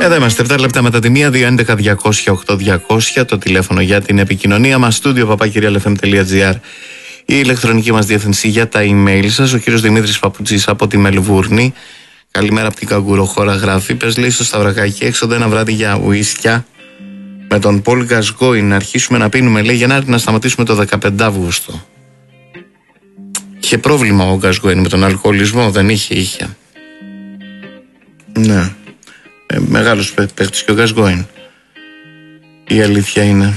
Εδώ είμαστε, 7 λεπτά μετά τη 1, 211-200-8200, το τηλέφωνο για την επικοινωνία μας, studio@realfm.gr, η ηλεκτρονική μας διεύθυνση για τα email σας. Ο κύριος Δημήτρης Παπουτσής από τη Μελβούρνη. Καλημέρα από την Καγκουροχώρα, γράφει. Πες, λέει, στο Σταυρακάκι έξοδο ένα βράδυ για ουίσκια με τον Πολ Γκασγκόιν να αρχίσουμε να πίνουμε, λέει, Γενάρη, να σταματήσουμε το 15 Αύγουστο. Είχε πρόβλημα ο Γκασγκόιν με τον αλκοολισμό, δεν είχε. Ναι. Μεγάλος παίχτης και ο Γκασγκόιν. Η αλήθεια είναι.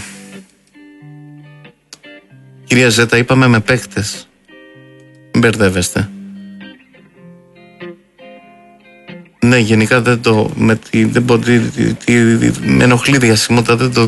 Κυρία Ζέτα, είπαμε με παίχτες. Μην μπερδεύεστε. Ναι, γενικά δεν το. Με ενοχλεί διασημότητα,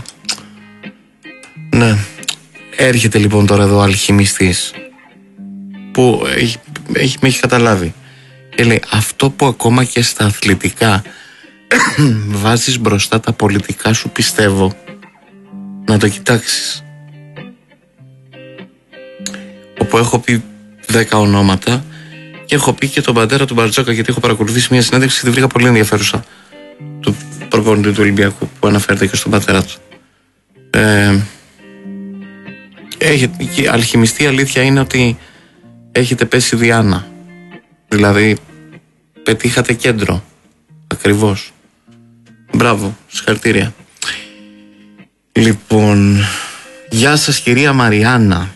Ναι. Έρχεται λοιπόν τώρα εδώ ο αλχημιστής που με έχει καταλάβει. Και λέει, αυτό που ακόμα και στα αθλητικά βάζεις μπροστά τα πολιτικά σου, πιστεύω, να το κοιτάξεις. Όπου έχω πει 10 ονόματα και έχω πει και τον πατέρα του Μπαρτζόκα, γιατί έχω παρακολουθήσει μια συνέντευξη και τη βρήκα πολύ ενδιαφέρουσα, του προπονητή του Ολυμπιακού, που αναφέρεται και στον πατέρα του. Έχετε αλχημιστή, η αλήθεια είναι ότι έχετε πέσει διάνα. Δηλαδή πετύχατε κέντρο. Ακριβώς. Μπράβο, συγχαρητήρια. Λοιπόν, γεια σας κυρία Μαριάννα.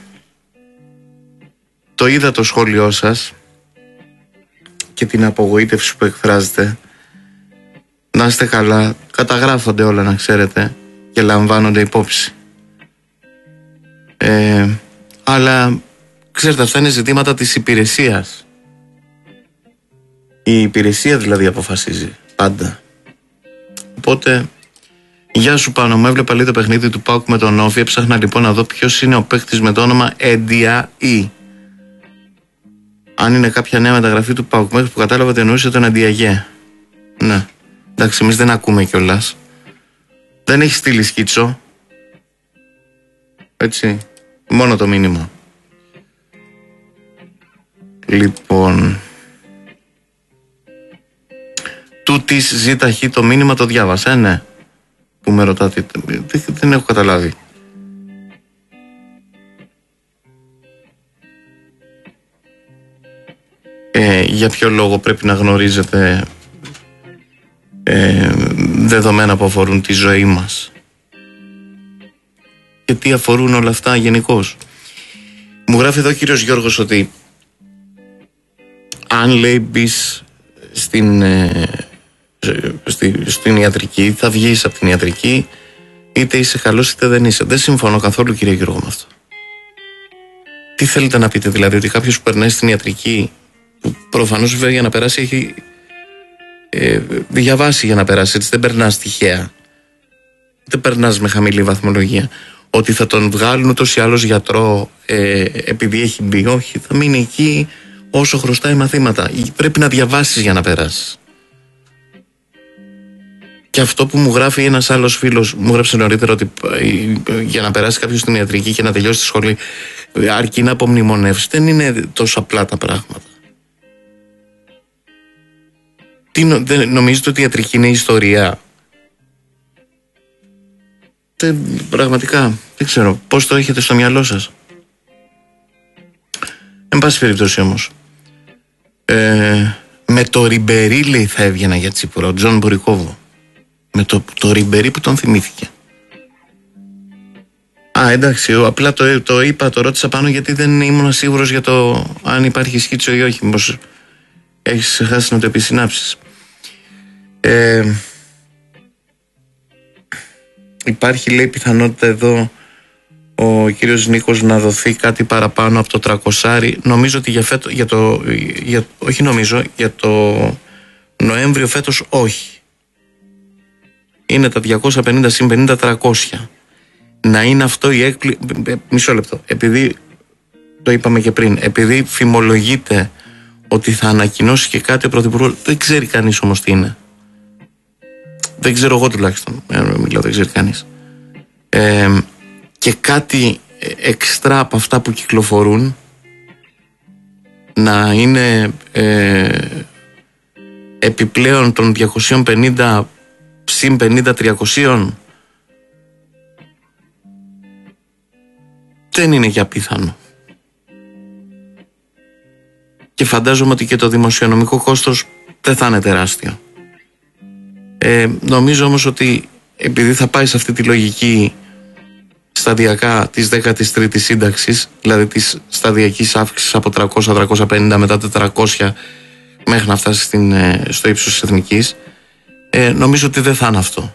Το είδα το σχόλιο σας και την απογοήτευση που εκφράζετε. Να είστε καλά, καταγράφονται όλα, να ξέρετε, και λαμβάνονται υπόψη. Αλλά ξέρετε, αυτά είναι ζητήματα της υπηρεσίας. Η υπηρεσία δηλαδή αποφασίζει πάντα. Οπότε, γεια σου Πάνο, μου έβλεπα λίγο το παιχνίδι του ΠΑΟΚ με τον Όφη. Έψαχνα λοιπόν να δω ποιος είναι ο παίκτης με το όνομα Εντιαή. Αν είναι κάποια νέα μεταγραφή του ΠΑΟΚ, μέχρι που κατάλαβα ότι εννοούσε τον Εντιαγέ. Ναι, εντάξει, εμείς δεν ακούμε κιόλας. Δεν έχει στείλει σκίτσο. Έτσι, μόνο το μήνυμα. Λοιπόν, τούτης ζήταχη το μήνυμα, το διάβασα, ναι. Που με ρωτάτε, δεν έχω καταλάβει. Για ποιο λόγο πρέπει να γνωρίζετε δεδομένα που αφορούν τη ζωή μας και τι αφορούν όλα αυτά γενικώς. Μου γράφει εδώ ο κύριος Γιώργος ότι αν, λέει, μπεις στην ιατρική, θα βγεις από την ιατρική, είτε είσαι καλός είτε δεν είσαι. Δεν συμφωνώ καθόλου, κύριε Γιώργο, με αυτό. Τι θέλετε να πείτε, δηλαδή, ότι κάποιος που περνάει στην ιατρική, που προφανώς βέβαια για να περάσει έχει διαβάσει για να περάσει, έτσι, δεν περνάς τυχαία, δεν περνάς με χαμηλή βαθμολογία, ότι θα τον βγάλουν ούτως ή άλλως γιατρό επειδή έχει μπει? Όχι, θα μείνει εκεί όσο χρωστάει μαθήματα. Πρέπει να διαβάσεις για να περάσεις. Και αυτό που μου γράφει ένας άλλος φίλος, μου γράψε νωρίτερα ότι για να περάσει κάποιος στην ιατρική και να τελειώσει τη σχολή αρκεί να απομνημονεύσει. Δεν είναι τόσο απλά τα πράγματα. Δεν νομίζετε ότι η ιατρική είναι ιστορία? Πραγματικά δεν ξέρω πώς το έχετε στο μυαλό σας. Εν πάση περιπτώσει όμως, με το Ριμπερί, λέει, θα έβγαινα για Τσίπουρα, ο Τζον Μπορικόβο. Με το Ριμπερί που τον θυμήθηκε. Εντάξει, απλά το είπα, το ρώτησα πάνω γιατί δεν ήμουν σίγουρος για το αν υπάρχει σκίτσο ή όχι. Μήπως έχεις ξεχάσει να το επισυνάψεις. Υπάρχει, λέει, πιθανότητα εδώ ο κύριος Νίκος να δοθεί κάτι παραπάνω από το 300. Νομίζω ότι για το Νοέμβριο φέτος όχι. Είναι τα 250 συν 50, 300. Να είναι αυτό η έκπληξη. Μισό λεπτό. Επειδή το είπαμε και πριν, επειδή φημολογείται ότι θα ανακοινώσει και κάτι ο Πρωθυπουργός, δεν ξέρει κανείς όμως τι είναι. Δεν ξέρω εγώ τουλάχιστον. Μιλάω, δεν ξέρει κανείς. Και κάτι εξτρά από αυτά που κυκλοφορούν να είναι επιπλέον των 250 συν 50-300, δεν είναι για πιθανό. Και φαντάζομαι ότι και το δημοσιονομικό κόστος δεν θα είναι τεράστιο. Νομίζω όμως ότι επειδή θα πάει σε αυτή τη λογική σταδιακά της 13ης σύνταξης, δηλαδή της σταδιακής αύξησης από 300-350 μετά 400 μέχρι να φτάσει στο ύψος της εθνικής, νομίζω ότι δεν θα είναι αυτό,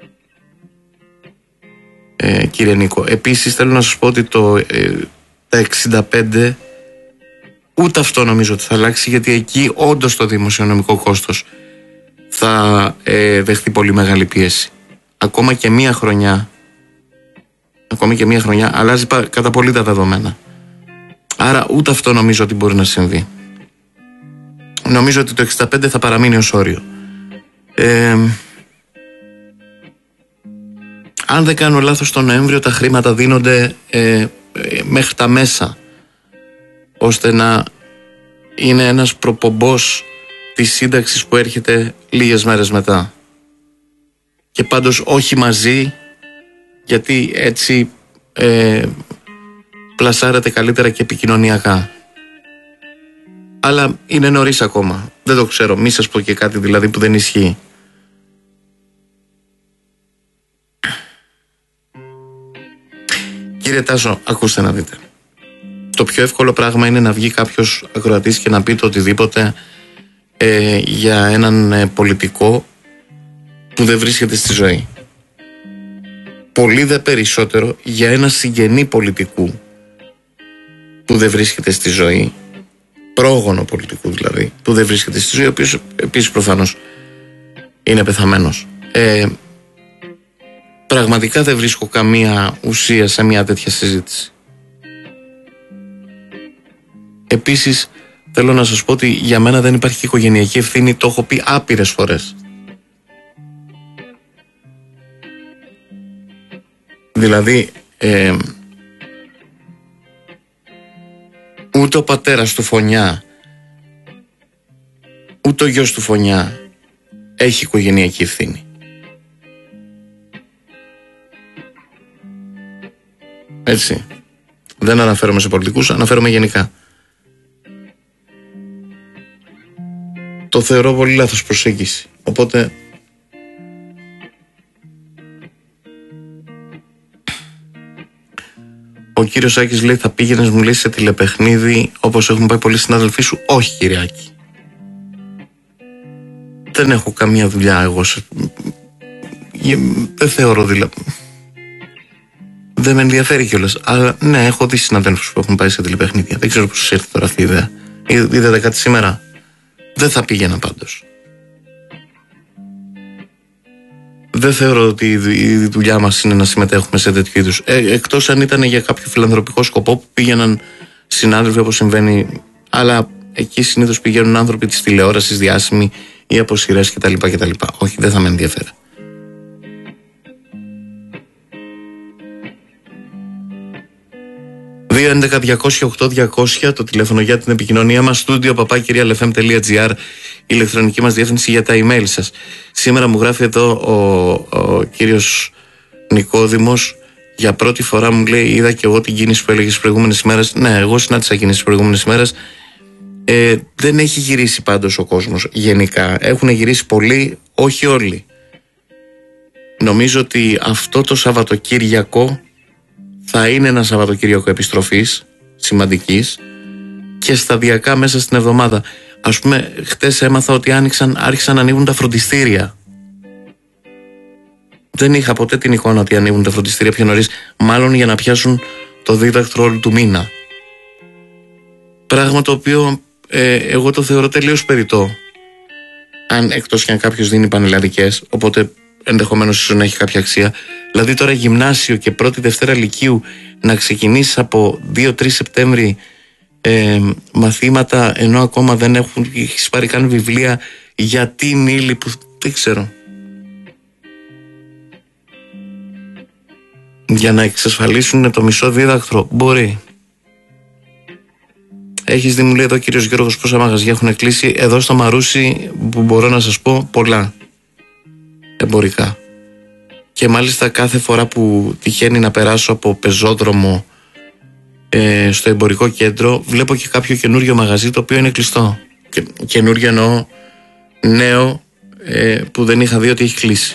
κύριε Νίκο. Επίσης θέλω να σας πω ότι τα 65 ούτε αυτό νομίζω ότι θα αλλάξει, γιατί εκεί όντως το δημοσιονομικό κόστος θα δεχτεί πολύ μεγάλη πίεση. Ακόμα και μία χρονιά αλλάζει κατά πολύ τα δεδομένα. Άρα ούτε αυτό νομίζω ότι μπορεί να συμβεί. Νομίζω ότι το 65 θα παραμείνει ως όριο. Αν δεν κάνω λάθος, τον Νοέμβριο τα χρήματα δίνονται μέχρι τα μέσα, ώστε να είναι ένας προπομπός της σύνταξης που έρχεται λίγες μέρες μετά. Και πάντως όχι μαζί, γιατί έτσι πλασάρεται καλύτερα και επικοινωνιακά. Αλλά είναι νωρίς ακόμα. Δεν το ξέρω. Μη σας πω και κάτι δηλαδή που δεν ισχύει. Κύριε Τάσο, ακούστε να δείτε. Το πιο εύκολο πράγμα είναι να βγει κάποιος ακροατής και να πει το οτιδήποτε για έναν πολιτικό που δεν βρίσκεται στη ζωή. Πολύ δε περισσότερο για ένα συγγενή πολιτικού που δεν βρίσκεται στη ζωή, πρόγονο πολιτικού δηλαδή, που δεν βρίσκεται στη ζωή, ο οποίος επίσης προφανώς είναι πεθαμένος. Πραγματικά δεν βρίσκω καμία ουσία σε μια τέτοια συζήτηση. Επίσης θέλω να σας πω ότι για μένα δεν υπάρχει οικογενειακή ευθύνη, το έχω πει άπειρες φορές. Δηλαδή ούτε ο πατέρας του Φωνιά ούτε ο γιος του Φωνιά έχει οικογενειακή ευθύνη. Έτσι. Δεν αναφέρομαι σε πολιτικούς, αναφέρομαι γενικά. Το θεωρώ πολύ λάθος προσέγγιση. Οπότε ο κύριος Άκης λέει, θα πήγαινες, μου λέει, σε τηλεπαιχνίδι όπως έχουν πάει πολλοί συνάδελφοί σου? Όχι, κύριε Άκη. Δεν έχω καμία δουλειά εγώ. Δεν θεωρώ δηλαδή. Δεν με ενδιαφέρει κιόλας. Αλλά ναι, έχω δει συναδέλφους που έχουν πάει σε τηλεπαιχνίδια. Δεν ξέρω πώς σας έρθει τώρα αυτή η ιδέα. Είδατε κάτι σήμερα? Δεν θα πήγαινα πάντως. Δεν θεωρώ ότι η δουλειά μας είναι να συμμετέχουμε σε τέτοιου είδους. Εκτός αν ήταν για κάποιο φιλανθρωπικό σκοπό που πήγαιναν συνάδελφοι, όπως συμβαίνει. Αλλά εκεί συνήθως πηγαίνουν άνθρωποι της τηλεόρασης, διάσημοι ή από σειρές κτλ. Όχι, δεν θα με ενδιαφέρει. ...211-200-8200 το τηλέφωνο για την επικοινωνία μας, στούντιο papakirialfm.gr, ηλεκτρονική μας διεύθυνση για τα email σας. Σήμερα μου γράφει εδώ ο κύριος Νικόδημος, για πρώτη φορά μου λέει, είδα και εγώ την κίνηση που έλεγε τις προηγούμενες ημέρες. Ναι, εγώ συνάντησα κίνηση τις προηγούμενες ημέρες. Δεν έχει γυρίσει πάντως ο κόσμος γενικά. Έχουν γυρίσει πολλοί, όχι όλοι. Νομίζω ότι αυτό το Σαββατοκύριακο θα είναι ένα Σαββατοκύριακο επιστροφής σημαντικής και σταδιακά μέσα στην εβδομάδα. Ας πούμε, χτες έμαθα ότι άρχισαν να ανοίγουν τα φροντιστήρια. Δεν είχα ποτέ την εικόνα ότι ανοίγουν τα φροντιστήρια πιο νωρίς, μάλλον για να πιάσουν το δίδακτρο όλου του μήνα. Πράγμα το οποίο εγώ το θεωρώ τελείως περιττό. Αν εκτός και αν κάποιος δίνει πανελλαδικές, οπότε ενδεχομένως ίσως να έχει κάποια αξία. Δηλαδή τώρα γυμνάσιο και πρώτη Δευτέρα Λυκείου να ξεκινήσεις από 2-3 Σεπτέμβρη μαθήματα, ενώ ακόμα δεν έχεις πάρει καν βιβλία για την ύλη που δεν ξέρω. Για να εξασφαλίσουν το μισό δίδακτρο. Μπορεί. Έχεις δει, μου λέει εδώ ο κύριος Γιώργος, πόσα μαγαζιά έχουν κλείσει? Εδώ στο Μαρούσι, που μπορώ να σας πω, πολλά. εμπορικά. Και μάλιστα κάθε φορά που τυχαίνει να περάσω από πεζόδρομο στο εμπορικό κέντρο, βλέπω και κάποιο καινούριο μαγαζί το οποίο είναι κλειστό. Καινούριο εννοώ νέο, που δεν είχα δει ότι έχει κλείσει.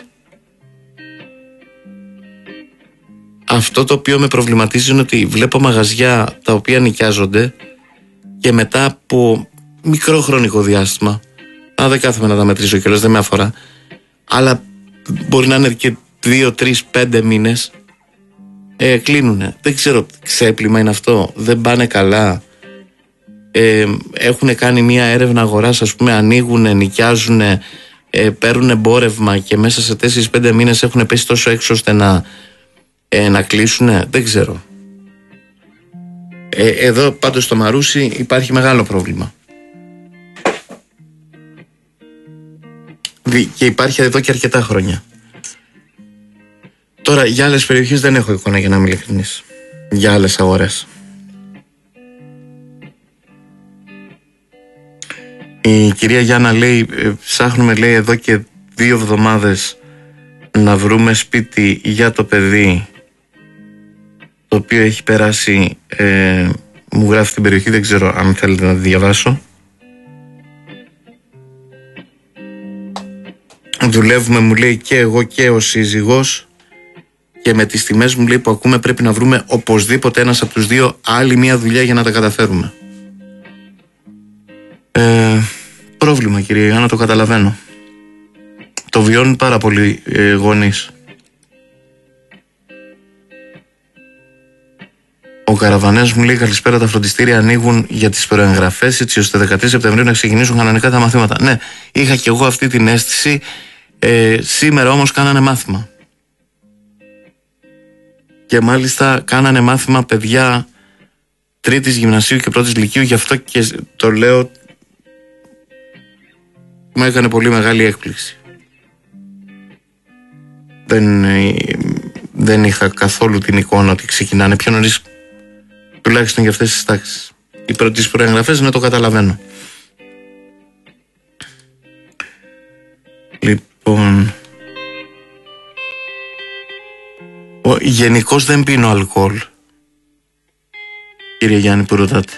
Αυτό το οποίο με προβληματίζει είναι ότι βλέπω μαγαζιά τα οποία νοικιάζονται και μετά από μικρό χρονικό διάστημα, δεν κάθομαι να τα μετρήσω κιόλας, δεν με αφορά, αλλά μπορεί να είναι και 2, 3, 5 μήνες, κλείνουνε. Δεν ξέρω, ξέπλυμα είναι αυτό, δεν πάνε καλά, έχουν κάνει μια έρευνα αγοράς, ας πούμε, ανοίγουνε, νοικιάζουνε, παίρνουν εμπόρευμα και μέσα σε 4-5 μήνες έχουν πέσει τόσο έξω ώστε να κλείσουνε. Δεν ξέρω. Εδώ πάντως στο Μαρούσι υπάρχει μεγάλο πρόβλημα. Και υπάρχει εδώ και αρκετά χρόνια. Τώρα για άλλες περιοχές δεν έχω εικόνα, για να είμαι ειλικρινής. Για άλλες αγορές. Η κυρία Γιάννα λέει, ψάχνουμε, λέει, εδώ και 2 εβδομάδες να βρούμε σπίτι για το παιδί το οποίο έχει περάσει, μου γράφει την περιοχή, δεν ξέρω αν θέλετε να τη διαβάσω. Δουλεύουμε, μου λέει, και εγώ και ο σύζυγος, και με τις τιμές, μου λέει, που ακούμε πρέπει να βρούμε οπωσδήποτε ένας από τους δύο άλλη μια δουλειά για να τα καταφέρουμε. Πρόβλημα, κύριε Ιωάννα, το καταλαβαίνω. Το βιώνουν πάρα πολλοί γονείς. Ο Καραβανές μου λέει, καλησπέρα, τα φροντιστήρια ανοίγουν για τις προεγγραφές έτσι ώστε 13 Σεπτεμβρίου να ξεκινήσουν κανονικά τα μαθήματα. Ναι, είχα και εγώ αυτή την αίσθηση. Σήμερα όμως κάνανε μάθημα. Και μάλιστα κάνανε μάθημα παιδιά 3ης γυμνασίου και 1ης λυκείου, γι' αυτό και το λέω, μου έκανε πολύ μεγάλη έκπληξη. Δεν είχα καθόλου την εικόνα ότι ξεκινάνε πιο νωρίς, τουλάχιστον για αυτές τις τάξεις. Οι πρώτες προεγγραφές, να το καταλαβαίνω. Λοιπόν, γενικώς δεν πίνω αλκοόλ, κύριε Γιάννη που ρωτάτε.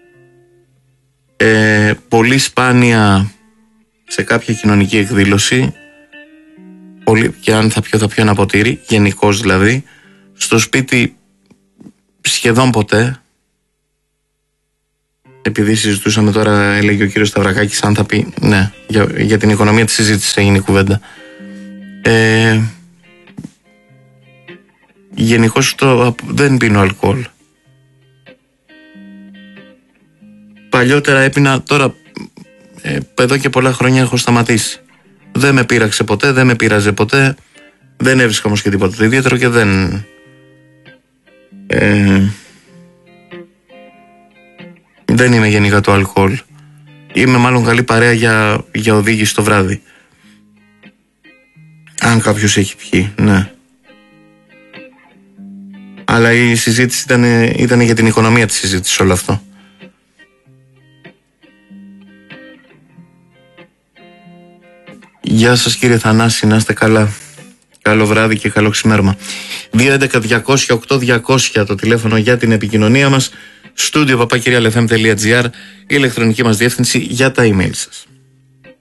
Πολύ σπάνια σε κάποια κοινωνική εκδήλωση, πολύ, και αν θα πιω ένα ποτήρι, γενικώς δηλαδή. Στο σπίτι σχεδόν ποτέ. Επειδή συζητούσαμε τώρα, έλεγε ο κύριος Σταυρακάκης, αν θα πει, ναι, για την οικονομία της συζήτησης έγινε η κουβέντα. Γενικώς δεν πίνω αλκοόλ. Παλιότερα έπινα, τώρα εδώ και πολλά χρόνια έχω σταματήσει. Δεν με πείραξε ποτέ, δεν με πείραζε ποτέ, δεν έβρισκα όμως και τίποτα το ιδιαίτερο και δεν είμαι γενικά το αλκοόλ. Είμαι μάλλον καλή παρέα για οδήγηση το βράδυ. Αν κάποιος έχει πιει, ναι. Αλλά η συζήτηση ήταν για την οικονομία της συζήτησης όλο αυτό. Γεια σας κύριε Θανάση, να είστε καλά. Καλό βράδυ και καλό ξημέρωμα. 211-200-8200 το τηλέφωνο για την επικοινωνία μας. Studio papakirialfm.gr, η ηλεκτρονική μας διεύθυνση για τα email σας.